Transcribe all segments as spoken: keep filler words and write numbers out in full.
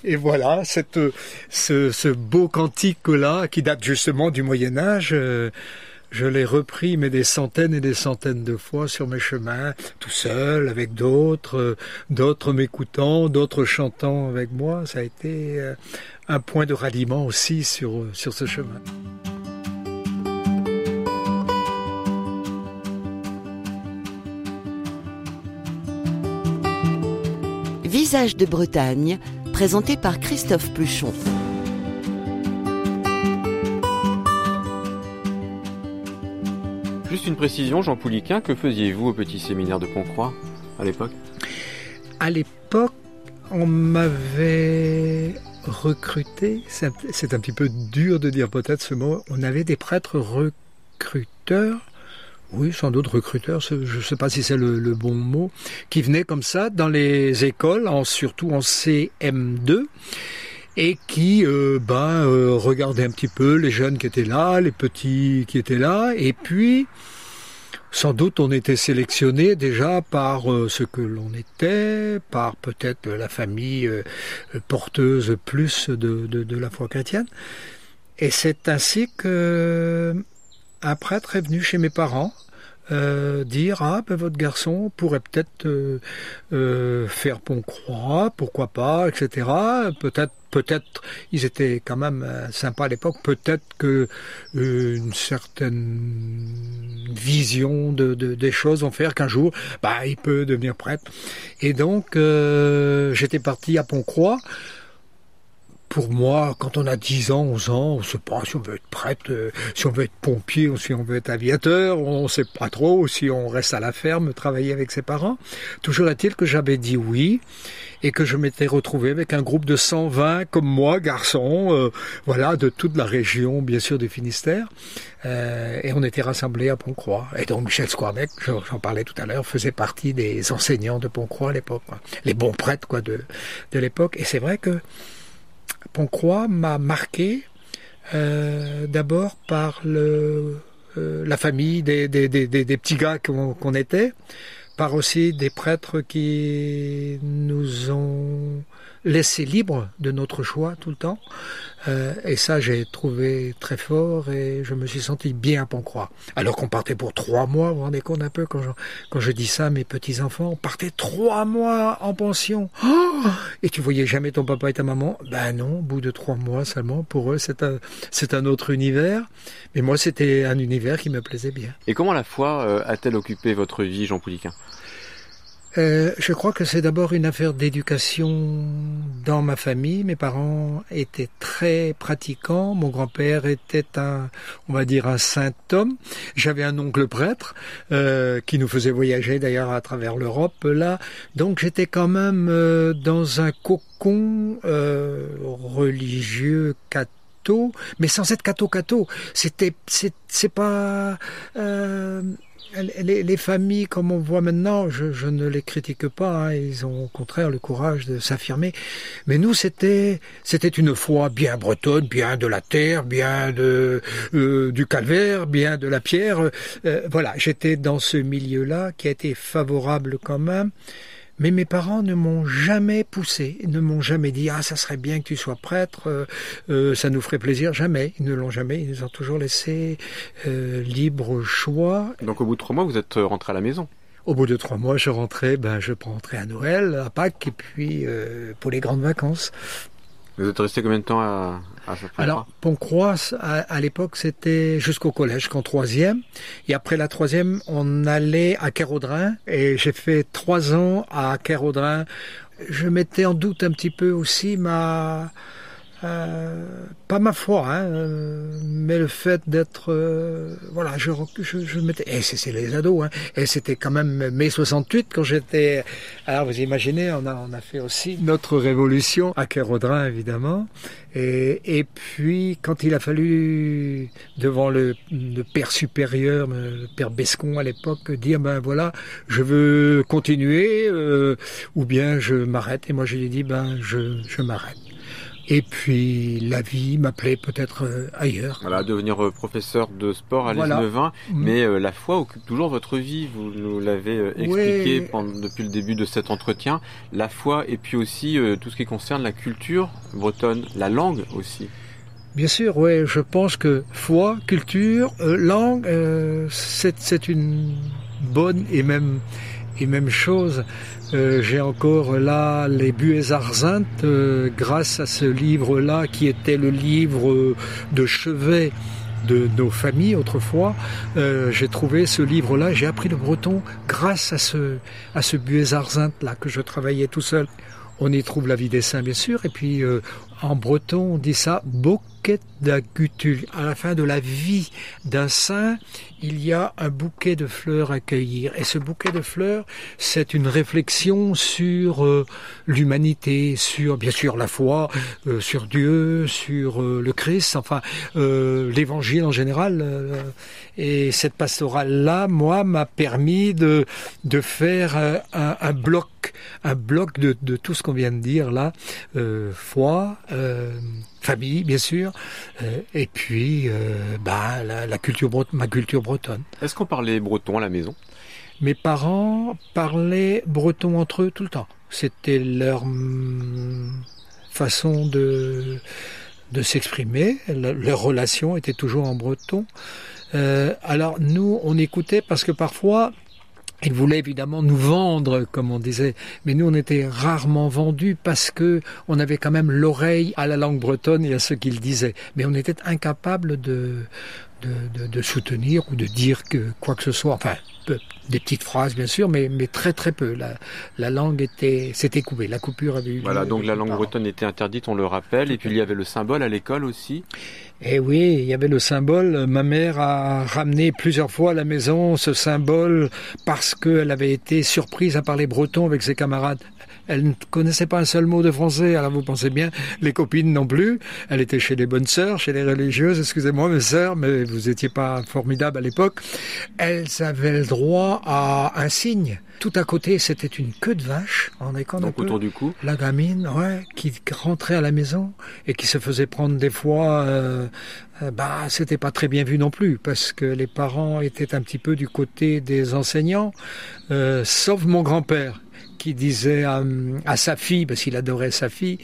Et voilà, cette, ce, ce beau cantique-là, qui date justement du Moyen-Âge, euh, je l'ai repris, mais des centaines et des centaines de fois sur mes chemins, tout seul, avec d'autres, euh, d'autres m'écoutant, d'autres chantant avec moi. Ça a été euh, un point de ralliement aussi sur, sur ce chemin. Visage de Bretagne, présenté par Christophe Pluchon. Juste une précision, Jean Pouliquen, que faisiez-vous au petit séminaire de Pontcroix à l'époque ? À l'époque, on m'avait recruté, c'est un, c'est un petit peu dur de dire peut-être ce mot, on avait des prêtres recruteurs, oui, sans doute recruteurs, je ne sais pas si c'est le, le bon mot, qui venaient comme ça dans les écoles, en, surtout en C M deux, et qui euh, ben, euh, regardaient un petit peu les jeunes qui étaient là, les petits qui étaient là, et puis sans doute on était sélectionné déjà par euh, ce que l'on était, par peut-être la famille euh, porteuse plus de, de, de la foi chrétienne. Et c'est ainsi que un prêtre est venu chez mes parents Euh, dire ah ben votre garçon pourrait peut-être euh, euh, faire Pontcroix, pourquoi pas, et cetera. Peut-être, peut-être ils étaient quand même euh, sympas à l'époque. Peut-être que euh, une certaine vision de, de des choses vont faire qu'un jour, bah il peut devenir prêtre. Et donc euh, j'étais parti à Pontcroix. Pour moi, quand on a dix ans, onze ans, on ne sait pas si on veut être prêtre, euh, si on veut être pompier ou si on veut être aviateur, on ne sait pas trop, si on reste à la ferme, travailler avec ses parents. Toujours est-il que j'avais dit oui et que je m'étais retrouvé avec un groupe de cent vingt comme moi, garçons, euh, voilà, de toute la région, bien sûr, du Finistère. Euh, et on était rassemblés à Pontcroix. Et donc Michel Squarnec, j'en parlais tout à l'heure, faisait partie des enseignants de Pontcroix à l'époque, quoi. Les bons prêtres quoi, de, de l'époque. Et c'est vrai que Pontcroix m'a marqué euh, d'abord par le, euh, la famille des, des, des, des petits gars qu'on, qu'on était, par aussi des prêtres qui nous ont laissé libres de notre choix tout le temps. Euh, et ça, j'ai trouvé très fort et je me suis senti bien à Pontcroix. Alors qu'on partait pour trois mois, vous vous rendez compte un peu quand je, quand je dis ça à mes petits-enfants, on partait trois mois en pension. Oh, et tu voyais jamais ton papa et ta maman? Ben non, au bout de trois mois seulement, pour eux, c'est un, c'est un autre univers. Mais moi, c'était un univers qui me plaisait bien. Et comment la foi euh, a-t-elle occupé votre vie, Jean Pouliquen ? Euh, je crois que c'est d'abord une affaire d'éducation dans ma famille. Mes parents étaient très pratiquants. Mon grand-père était un, on va dire, un saint homme. J'avais un oncle prêtre euh, qui nous faisait voyager d'ailleurs à travers l'Europe. Là, donc j'étais quand même euh, dans un cocon euh, religieux catho, mais sans être catho-catho. C'était, c'est, c'est pas. Euh, Les, les familles, comme on voit maintenant, je, je ne les critique pas, hein, ils ont au contraire le courage de s'affirmer. Mais nous, c'était c'était une foi bien bretonne, bien de la terre, bien de euh, du calvaire, bien de la pierre. Euh, voilà, j'étais dans ce milieu-là qui a été favorable quand même. Mais mes parents ne m'ont jamais poussé, ne m'ont jamais dit « Ah, ça serait bien que tu sois prêtre, euh, euh, ça nous ferait plaisir ». Jamais, ils ne l'ont jamais, ils nous ont toujours laissé euh, libre choix. Donc au bout de trois mois, vous êtes rentré à la maison ? Au bout de trois mois, je rentrais, ben, je rentrais à Noël, à Pâques, et puis euh, pour les grandes vacances. Vous êtes resté combien de temps à, à Pontcroix ? Alors, Pontcroix, à, à l'époque, c'était jusqu'au collège, jusqu'en troisième. Et après la troisième, on allait à Kéraudrin. Et j'ai fait trois ans à Kéraudrin. Je mettais en doute un petit peu aussi ma... Euh, pas ma foi, hein, euh, mais le fait d'être, euh, voilà, je, je, je mettais, et c'est, c'est les ados, hein, et c'était quand même mai soixante-huit quand j'étais, alors vous imaginez, on a, on a fait aussi notre révolution à Kéraudrin évidemment, et, et puis quand il a fallu devant le, le père supérieur, le père Bescon à l'époque, dire ben voilà, je veux continuer, euh, ou bien je m'arrête, et moi je lui ai dit ben je, je m'arrête. Et puis la vie m'appelait peut-être euh, ailleurs. Voilà, devenir euh, professeur de sport à Voilà. l'Isle-Vin, Mmh. mais euh, la foi occupe toujours votre vie, vous nous l'avez euh, expliqué Ouais. pendant, depuis le début de cet entretien. La foi et puis aussi euh, tout ce qui concerne la culture bretonne, la langue aussi. Bien sûr, ouais, je pense que foi, culture, euh, langue, euh, c'est, c'est une bonne et même, et même chose. Euh, j'ai encore là les Buezarzintes, euh, grâce à ce livre-là qui était le livre de chevet de nos familles autrefois. Euh, j'ai trouvé ce livre-là, j'ai appris le breton grâce à ce, à ce Buezarzintes-là que je travaillais tout seul. On y trouve la vie des saints, bien sûr, et puis euh, en breton, on dit ça, bouquet d'agutul. À la fin de la vie d'un saint, il y a un bouquet de fleurs à cueillir. Et ce bouquet de fleurs, c'est une réflexion sur euh, l'humanité, sur, bien sûr, la foi, euh, sur Dieu, sur euh, le Christ, enfin, euh, l'évangile en général. Euh, et cette pastorale-là, moi, m'a permis de, de faire un, un, un bloc, un bloc de, de tout ce qu'on vient de dire là, euh, foi, euh, famille, bien sûr, euh, et puis euh, bah, la, la culture bre- ma culture bretonne. Est-ce qu'on parlait breton à la maison? Mes parents parlaient breton entre eux tout le temps. C'était leur hum, façon de, de s'exprimer. Le, leur relation était toujours en breton. Euh, alors nous, on écoutait parce que parfois, ils voulaient évidemment nous vendre, comme on disait, mais nous on était rarement vendus parce que on avait quand même l'oreille à la langue bretonne et à ce qu'ils disaient. Mais on était incapable de, de, de, de soutenir ou de dire que quoi que ce soit. Enfin, peu, des petites phrases bien sûr, mais, mais très très peu. La, la langue était, s'était coupée, la coupure avait eu lieu. Voilà, donc la langue parents. bretonne était interdite, on le rappelle, et puis il y avait le symbole à l'école aussi. Eh oui, il y avait le symbole. Ma mère a ramené plusieurs fois à la maison ce symbole parce qu'elle avait été surprise à parler breton avec ses camarades. Elle ne connaissait pas un seul mot de français, alors vous pensez bien, les copines non plus. Elle était chez les bonnes sœurs, chez les religieuses, excusez-moi mes sœurs, mais vous étiez pas formidables à l'époque. Elles avaient le droit à un signe. Tout à côté, c'était une queue de vache, on est Donc autour du cou. La gamine, ouais, qui rentrait à la maison et qui se faisait prendre des fois, euh, euh, bah, c'était pas très bien vu non plus, parce que les parents étaient un petit peu du côté des enseignants, euh, sauf mon grand-père, qui disait à, à sa fille, parce qu'il adorait sa fille,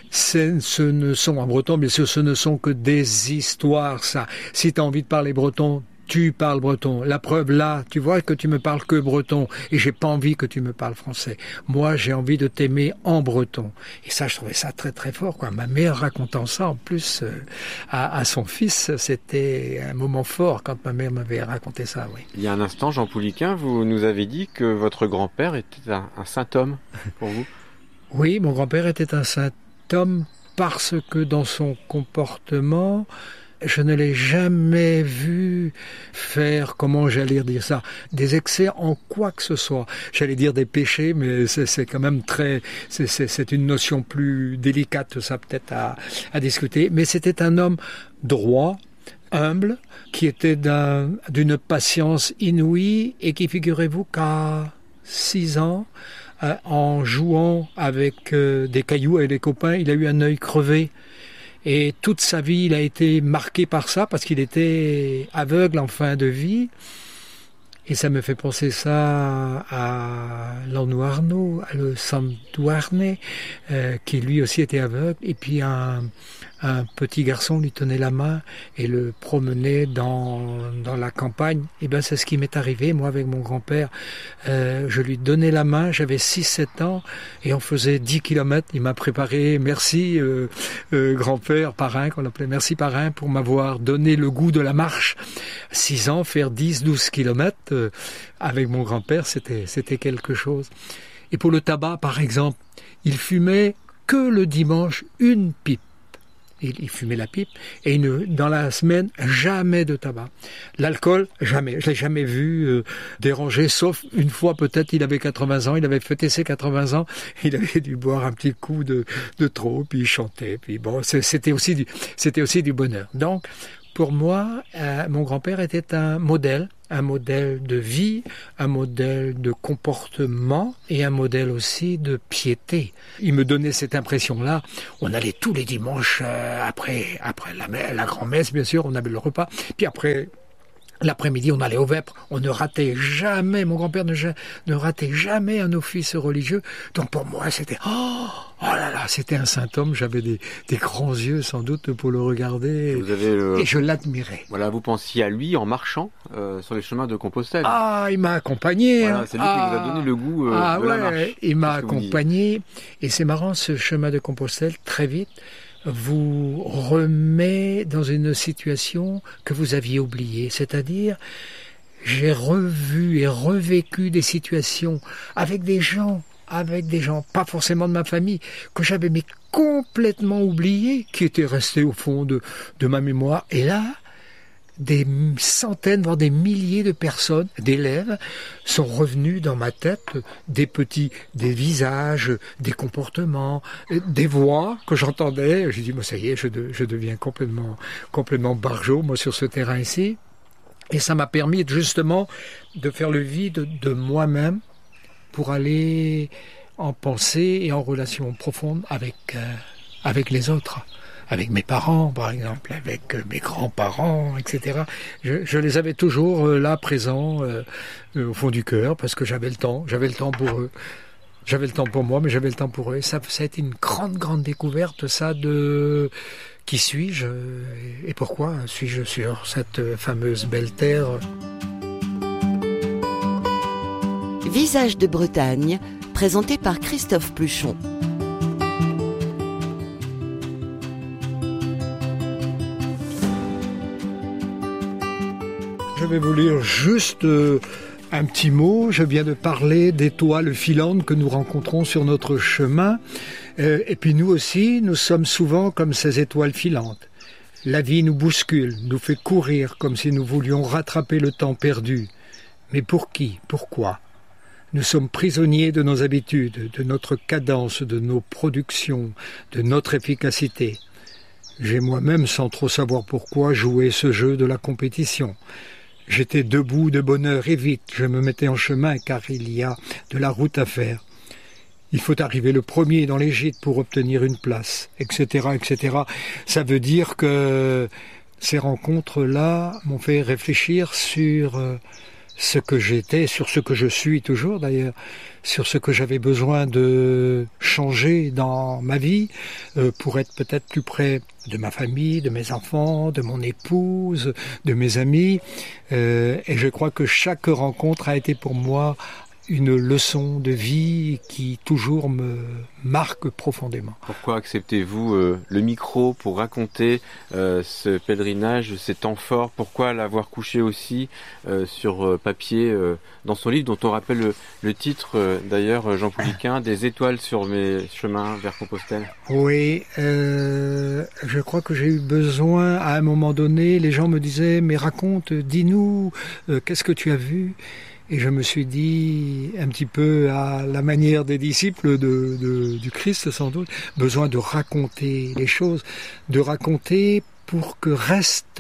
ce ne sont, en breton, bien sûr, ce ne sont que des histoires, ça. Si tu as envie de parler breton, tu parles breton. La preuve là, tu vois que tu me parles que breton et j'ai pas envie que tu me parles français. Moi, j'ai envie de t'aimer en breton. Et ça, je trouvais ça très très fort, quoi. Ma mère racontant ça, en plus, euh, à, à son fils, c'était un moment fort quand ma mère m'avait raconté ça, oui. Il y a un instant, Jean Pouliquin, vous nous avez dit que votre grand-père était un, un saint homme pour vous. Oui, mon grand-père était un saint homme parce que dans son comportement, je ne l'ai jamais vu faire, comment j'allais dire ça, des excès en quoi que ce soit. J'allais dire des péchés, mais c'est, c'est quand même très, c'est, c'est, c'est une notion plus délicate, ça peut-être à, à discuter. Mais c'était un homme droit, humble, qui était d'un, d'une patience inouïe et qui, figurez-vous, qu'à six ans, euh, en jouant avec euh, des cailloux avec les copains, il a eu un œil crevé. Et toute sa vie, il a été marqué par ça parce qu'il était aveugle en fin de vie. Et ça me fait penser ça à Lanu Arnaud, à le Sam Douarnenez, euh, qui lui aussi était aveugle. Et puis un, un petit garçon lui tenait la main et le promenait dans, dans la campagne. Et ben c'est ce qui m'est arrivé, moi, avec mon grand-père. Euh, je lui donnais la main, j'avais six sept ans, et on faisait dix kilomètres. Il m'a préparé, merci euh, euh, grand-père, parrain, qu'on l'appelait, merci parrain, pour m'avoir donné le goût de la marche. six ans, faire dix douze kilomètres, euh, avec mon grand-père, c'était, c'était quelque chose. Et pour le tabac, par exemple, il fumait que le dimanche une pipe. Il, il fumait la pipe et une, dans la semaine, jamais de tabac. L'alcool, jamais. Je l'ai jamais vu euh, déranger, sauf une fois peut-être, il avait quatre-vingts ans, il avait fêté ses quatre-vingts ans, il avait dû boire un petit coup de, de trop, puis il chantait, puis bon, c'était aussi du, c'était aussi du bonheur. Donc, pour moi, euh, mon grand-père était un modèle, un modèle de vie, un modèle de comportement et un modèle aussi de piété. Il me donnait cette impression-là. On allait tous les dimanches euh, après, après la, la grand-messe, bien sûr, on avait le repas. Puis après, l'après-midi, on allait au vêpres. On ne ratait jamais, mon grand-père ne, ne ratait jamais un office religieux. Donc pour moi, c'était, oh, oh là là, c'était un saint homme. J'avais des, des grands yeux, sans doute, pour le regarder. Vous avez, euh, et je l'admirais. Voilà, vous pensiez à lui en marchant euh, sur les chemins de Compostelle. Ah, il m'a accompagné. Voilà, c'est lui ah, qui vous a donné le goût euh, ah, de ouais, la marche. Il m'a accompagné. Et c'est marrant, ce chemin de Compostelle, très vite, vous remet dans une situation que vous aviez oubliée. C'est-à-dire, j'ai revu et revécu des situations avec des gens, avec des gens, pas forcément de ma famille, que j'avais mais complètement oubliés, qui étaient restés au fond de, de ma mémoire. Et là, des centaines, voire des milliers de personnes, d'élèves, sont revenus dans ma tête, des petits, des visages, des comportements, des voix que j'entendais. J'ai dit, moi, ça y est, je, de, je deviens complètement, complètement barjot, moi, sur ce terrain ici. Et ça m'a permis, justement, de faire le vide de moi-même pour aller en pensée et en relation profonde avec, euh, avec les autres. Avec mes parents, par exemple, avec mes grands-parents, et cetera. Je, je les avais toujours euh, là, présents, euh, euh, au fond du cœur, parce que j'avais le temps, j'avais le temps pour eux. J'avais le temps pour moi, mais j'avais le temps pour eux. Et ça, ça a été une grande, grande découverte, ça, de qui suis-je et pourquoi suis-je sur cette fameuse belle terre. Visages de Bretagne, présenté par Christophe Pluchon. Je vais vous lire juste euh, un petit mot. Je viens de parler d'étoiles filantes que nous rencontrons sur notre chemin. Euh, et puis nous aussi, nous sommes souvent comme ces étoiles filantes. La vie nous bouscule, nous fait courir comme si nous voulions rattraper le temps perdu. Mais pour qui? Pourquoi? Nous sommes prisonniers de nos habitudes, de notre cadence, de nos productions, de notre efficacité. J'ai moi-même, sans trop savoir pourquoi, joué ce jeu de la compétition. J'étais debout de bonne heure et vite, je me mettais en chemin car il y a de la route à faire. Il faut arriver le premier dans les gîtes pour obtenir une place, et cetera, et cetera. Ça veut dire que ces rencontres-là m'ont fait réfléchir sur ce que j'étais, sur ce que je suis toujours d'ailleurs, sur ce que j'avais besoin de changer dans ma vie euh, pour être peut-être plus près de ma famille, de mes enfants, de mon épouse, de mes amis. Euh, et je crois que chaque rencontre a été pour moi une leçon de vie qui toujours me marque profondément. Pourquoi acceptez-vous euh, le micro pour raconter euh, ce pèlerinage, ces temps forts? Pourquoi l'avoir couché aussi euh, sur euh, papier euh, dans son livre, dont on rappelle le, le titre euh, d'ailleurs, Jean Pouliquen, Des étoiles sur mes chemins vers Compostelle? Oui, euh, je crois que j'ai eu besoin, à un moment donné, les gens me disaient, mais raconte, dis-nous, euh, qu'est-ce que tu as vu? Et je me suis dit, un petit peu à la manière des disciples de, de, du Christ sans doute, besoin de raconter les choses, de raconter pour que restent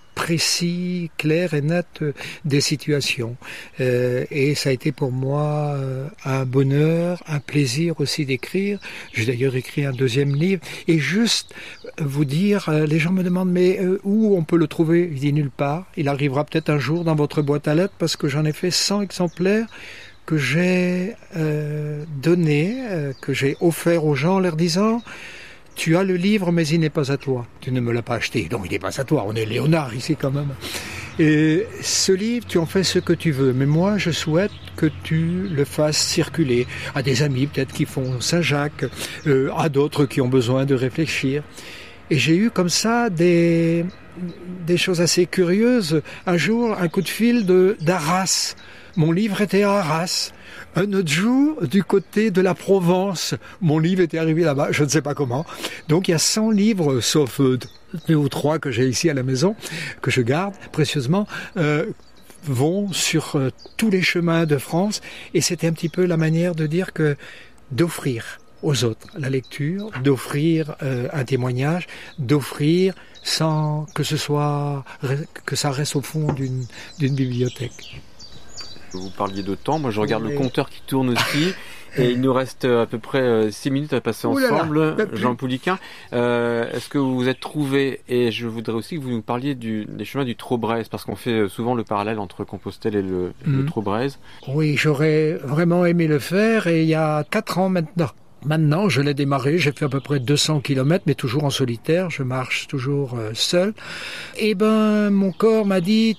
précis, clair et net des situations. Euh, et ça a été pour moi un bonheur, un plaisir aussi d'écrire. J'ai d'ailleurs écrit un deuxième livre. Et juste vous dire, les gens me demandent, mais où on peut le trouver? Je dis nulle part. Il arrivera peut-être un jour dans votre boîte à lettres parce que j'en ai fait cent exemplaires que j'ai euh, donné, euh, que j'ai offert aux gens en leur disant... Tu as le livre, mais il n'est pas à toi. Tu ne me l'as pas acheté, donc il n'est pas à toi. On est Léonard ici quand même. Et ce livre, tu en fais ce que tu veux. Mais moi, je souhaite que tu le fasses circuler à des amis peut-être qui font Saint-Jacques, euh, à d'autres qui ont besoin de réfléchir. Et j'ai eu comme ça des, des choses assez curieuses. Un jour, un coup de fil de, d'Arras. Mon livre était à Arras. Un autre jour, du côté de la Provence, mon livre était arrivé là-bas, je ne sais pas comment. Donc il y a cent livres, sauf euh, deux ou trois que j'ai ici à la maison, que je garde précieusement, euh, vont sur euh, tous les chemins de France. Et c'était un petit peu la manière de dire que d'offrir aux autres la lecture, d'offrir euh, un témoignage, d'offrir sans que ce soit que ça reste au fond d'une, d'une bibliothèque. Vous parliez de temps, moi je regarde Oui. le compteur qui tourne aussi. Et il nous reste à peu près six minutes à passer ensemble, Ouh là là, Jean Pouliquen. Euh, est-ce que vous vous êtes trouvé, et je voudrais aussi que vous nous parliez du, des chemins du Trobreuz, parce qu'on fait souvent le parallèle entre Compostelle et le, mmh. le Trobreuz. Oui, j'aurais vraiment aimé le faire, et il y a quatre ans maintenant. Maintenant, je l'ai démarré, j'ai fait à peu près deux cents kilomètres, mais toujours en solitaire, je marche toujours euh, seul. Et ben, mon corps m'a dit,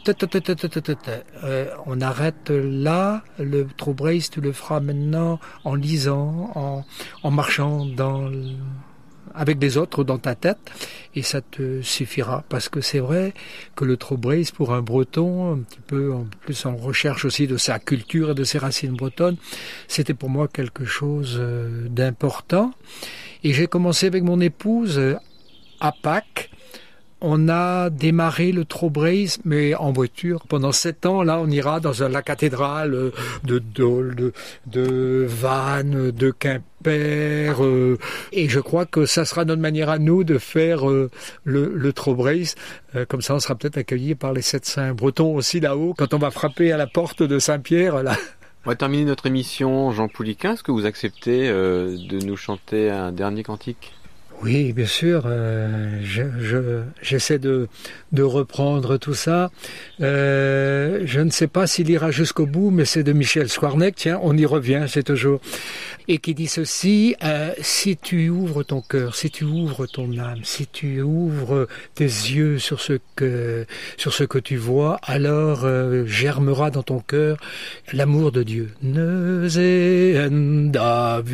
euh, on arrête là, le Trobreuz, tu le feras maintenant en lisant, en, en marchant dans le... avec des autres dans ta tête, et ça te suffira, parce que c'est vrai que le Trobreuz, pour un Breton, un petit peu en plus en recherche aussi de sa culture et de ses racines bretonnes, c'était pour moi quelque chose d'important. Et j'ai commencé avec mon épouse à Pâques. On a démarré le Trobreuz, mais en voiture. Pendant sept ans, là, on ira dans la cathédrale de Dole, de, de Vannes, de Quimper. Euh, et je crois que ça sera notre manière à nous de faire euh, le, le Trobreuz. Euh, comme ça, on sera peut-être accueillis par les sept saints bretons aussi là-haut, quand on va frapper à la porte de Saint-Pierre, là. On va terminer notre émission, Jean Pouliquen. Est-ce que vous acceptez euh, de nous chanter un dernier cantique ? Oui, bien sûr, euh, je, je, j'essaie de, de reprendre tout ça. Euh, je ne sais pas s'il ira jusqu'au bout, mais c'est de Michel Swarneck, tiens, on y revient, c'est toujours... Et qui dit ceci, euh, si tu ouvres ton cœur, si tu ouvres ton âme, si tu ouvres tes yeux sur ce que, sur ce que tu vois, alors euh, germera dans ton cœur l'amour de Dieu. Neuseenda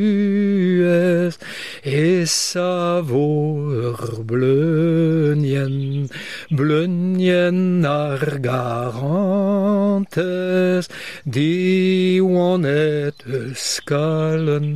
vues et savor blönjen, blönjen argarantes, diwonet skalendoué.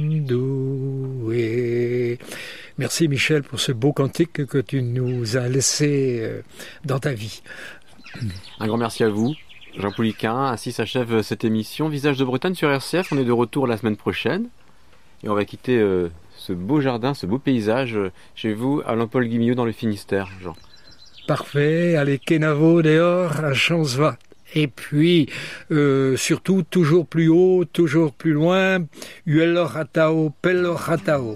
Merci Michel pour ce beau cantique que tu nous as laissé dans ta vie. Un grand merci à vous, Jean Pouliquen. Ainsi s'achève cette émission Visage de Bretagne sur R C F. On est de retour la semaine prochaine et on va quitter euh, ce beau jardin, ce beau paysage euh, chez vous à Lampol-Guimillot dans le Finistère, Jean. Parfait, allez, Kenavo dehors, à Chanceva. Et puis, euh, surtout, toujours plus haut, toujours plus loin, Uelloratao, Pelloratao.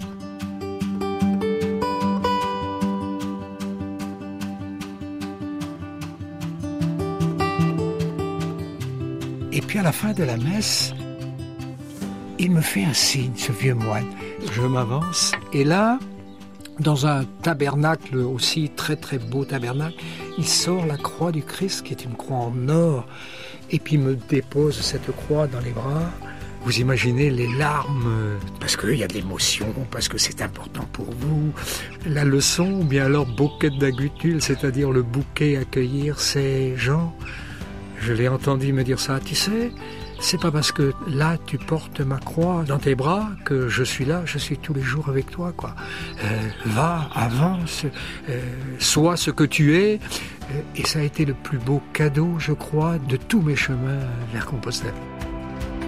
Et puis à la fin de la messe, il me fait un signe, ce vieux moine. Je m'avance, et là, dans un tabernacle aussi, très très beau tabernacle, il sort la croix du Christ, qui est une croix en or, et puis il me dépose cette croix dans les bras. Vous imaginez les larmes, parce qu'il y a de l'émotion, parce que c'est important pour vous. La leçon, ou bien alors bouquet d'agutule, c'est-à-dire le bouquet, accueillir ces gens. Je l'ai entendu me dire ça, tu sais, c'est pas parce que là tu portes ma croix dans tes bras que je suis là, je suis tous les jours avec toi, quoi. Euh, va, avance, euh, sois ce que tu es. Et ça a été le plus beau cadeau, je crois, de tous mes chemins vers Compostelle.